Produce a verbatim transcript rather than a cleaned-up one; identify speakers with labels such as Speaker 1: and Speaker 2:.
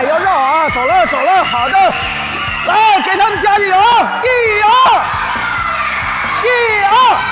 Speaker 1: 哎，要绕啊！走了走了，好的，来给他们加加油！一二，一二。